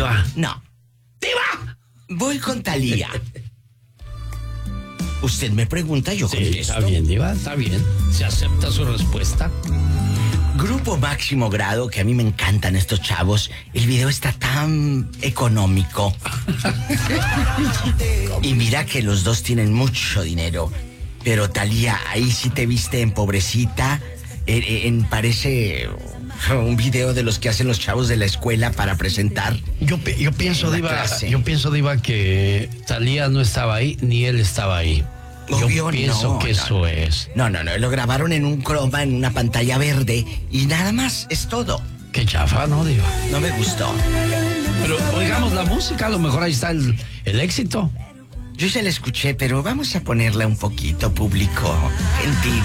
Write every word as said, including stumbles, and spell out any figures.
Diva? No. ¡Diva! Voy con Thalía. Usted me pregunta, yo Sí, contesto. está bien, Diva, está bien. Se acepta su respuesta. Grupo Máximo Grado, que a mí me encantan estos chavos. El video está tan económico. Y mira que los dos tienen mucho dinero. Pero Thalía, ahí sí te viste en pobrecita. En, en parece un video de los que hacen los chavos de la escuela para presentar. Yo, yo pienso, Una Diva, clase. yo pienso, Diva, que Thalía no estaba ahí, ni él estaba ahí. Obvio, yo pienso no, que no, eso no. es. No, no, no, lo grabaron en un croma, en una pantalla verde. Y nada más, es todo. Qué chafa, ¿no, Diva? No me gustó. Pero oigamos la música, a lo mejor ahí está el, el éxito. Yo ya la escuché, pero vamos a ponerla un poquito, público gentil.